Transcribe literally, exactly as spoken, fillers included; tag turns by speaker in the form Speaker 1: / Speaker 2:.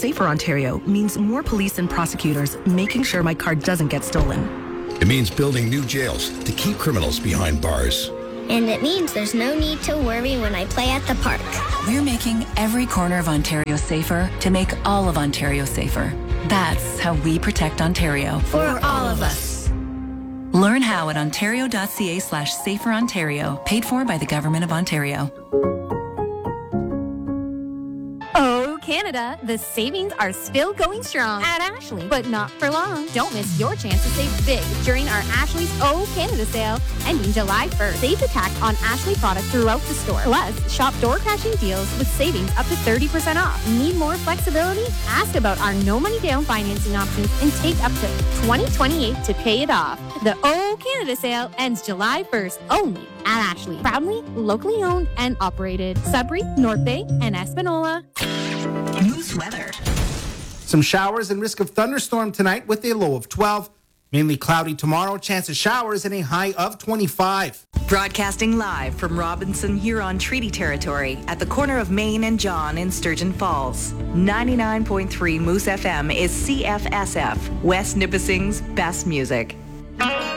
Speaker 1: Safer Ontario means more police and prosecutors making sure my car doesn't get stolen.
Speaker 2: It means building new jails to keep criminals behind bars.
Speaker 3: And it means there's no need to worry when I play at the park.
Speaker 4: We're making every corner of Ontario safer to make all of Ontario safer. That's how we protect Ontario.
Speaker 3: For all of us.
Speaker 4: Learn how at ontario.ca slash safer Ontario. Paid for by the Government of Ontario.
Speaker 5: Oh, Canada, the savings are still going strong at Ashley, but not for long. Don't miss your chance to save big during our Ashley's Oh Canada sale ending July first. Save the tax on Ashley products throughout the store. Plus, shop door crashing deals with savings up to thirty percent off. Need more flexibility? Ask about our no money down financing options and take up to twenty twenty-eight to pay it off. The Oh Canada sale ends July first only at Ashley. Proudly, locally owned and operated. Sudbury, North Bay, and Espanola.
Speaker 1: Moose weather.
Speaker 6: Some showers and risk of thunderstorm tonight with a low of twelve. Mainly cloudy tomorrow, chance of showers and a high of twenty-five.
Speaker 7: Broadcasting live from Robinson Huron Treaty Territory at the corner of Main and John in Sturgeon Falls. ninety-nine point three Moose F M is C F S F, West Nipissing's best music.